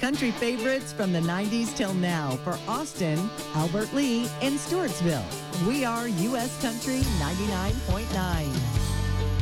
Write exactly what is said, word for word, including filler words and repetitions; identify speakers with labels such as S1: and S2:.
S1: country favorites from the nineties till now for Austin, Albert Lee, and Stewartsville. We are U S Country ninety-nine point nine.